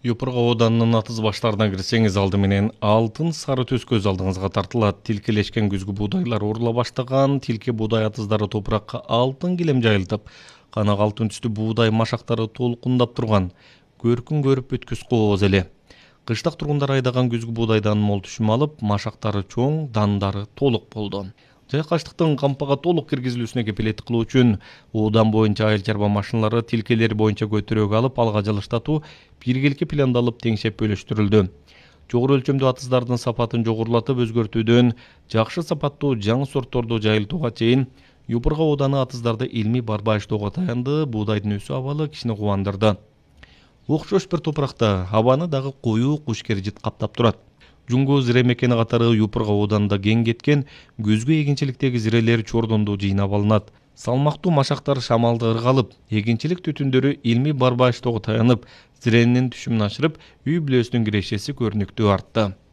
Юпурга оданынын атыз баштарына кирсеңиз алды менен алтын сары төс көз алдыңызга тартылат. Тилкелешкен күзгү буудайлар урула баштаган, тилке буудай атыздары топуракка алтын килем жайылтып, канак алтын түстүү буудай машактары толкундап турган. Көркүн көрүп өткүс кооз эле. Кыштак тургундар айдаган күзгү буудайдан мол түшүм алып, машактары чоң, дандары толук болду. Жайкаштыктын кампага толук киргизилүүсүнө кепилеттик кылуу үчүн оодан боюнча айыл чарба машиналары тилкелер боюнча көтөрөк алып, алга жылыштатуу биргеликке пландалып теңшеп бөлүштүрүлдү. Жогору өлчөмдүү атыздардын сапатын жогорулатып өзгөртүүдөн жакшы сапаттуу жаңы сортторду жайылтууга чейин Юпурга ооданы атыздарды илмий барбаштоого таянды. Буудайдын өсүү абалы кишини кубандырды. Окшош бир топуракта абаны дагы коюу куш кержит каптап турат. Жуңго зире мекени катары Юпурга ооданында кең кеткен көзгү эгинчиликтеги зирелер Чордондо жыйнап алынат. Салмактуу машактар шамалда ыргалып, эгинчилик түтүндөрү илмий барбаштоого таянып, зиренин түшүмүн ашырып, үй бүлөсүнүн кирешеси көрүнүктүү артты.